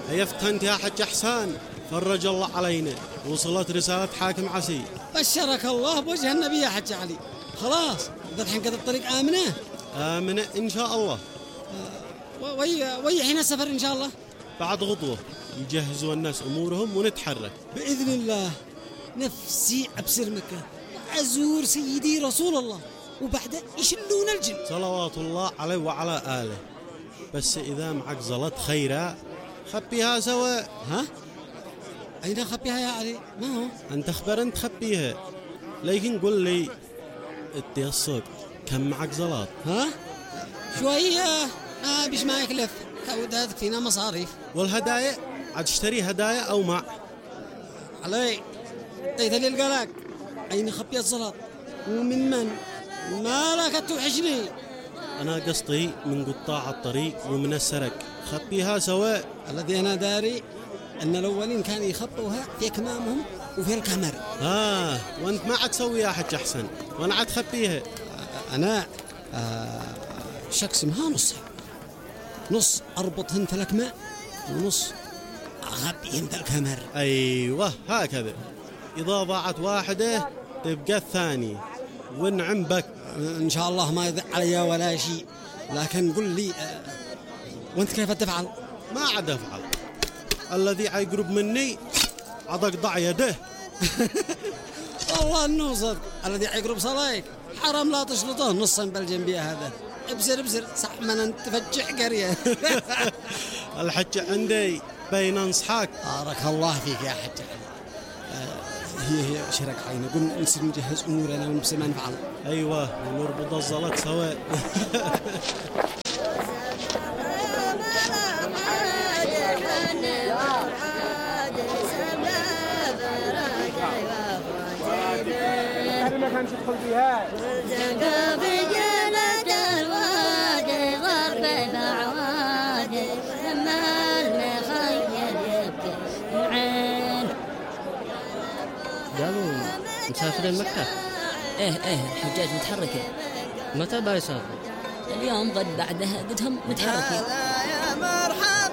عيفت أنت يا حج أحسان، فرج الله علينا، وصلت رسالة حاكم عسي. بشرك الله بوجه النبي يا حج علي. خلاص الحين قد الطريق آمنة. آمنة إن شاء الله. وي حين السفر إن شاء الله؟ بعد غضوة يجهزوا الناس أمورهم ونتحرك بإذن الله. نفسي أبصر مكة وأزور سيدي رسول الله، وبعده يشلون الجن صلوات الله عليه وعلى آله. بس إذا معك زلط خيرا خبيها سوا. ها؟ أين أخبيها يا علي؟ ما هو؟ أنت أخبر أنت خبيها، لكن قل لي ادي الصدق كم معك زلط؟ ها؟ شوية بيش ما يكلف كودات فينا مصاريف. والهدايا عاد تشتري هدايا أو مع علي طيت لي القلق. أين خبي الزلط ومن من؟ ما لك توحشني. أنا قصدي من قطاع الطريق ومن السرق، خبيها سوا. الذي أنا داري أن الأولين كانوا يخبوها في أكمامهم وفي الكاميرا. وأنت ما عاد تسوي يا حج أحسن، وأنا عاد خبيها. أنا شقسمها نص أربطهن في الأكمام ونص أخبيهن في الكاميرا. أيوة هكذا، إذا ضاعت واحدة تبقى الثانية ونعم بك. إن شاء الله ما يضيع علي ولا شيء، لكن قل لي وأنت كيف تفعل؟ ما عاد أفعل، الذي يقرب مني عاد أقطع يده. والله النوصد الذي يقرب صلايك حرام لا تشلطه نصا بالجنبية. هذا ابزر صح من أنت تفجع قرية. الحج عندي بين انصحاك. بارك الله فيك يا حج. هي شرك عيني، قل نصير نجهز أمورنا ونبصر ما نفعل. أيوة ونربط الزلط سوا. ما كانش يدخل فيها قالوا مسافرين مكة. ايه الحجاج متحركة. متى بيسافروا؟ اليوم غد بعدها قدهم متحركين. يا مرحبا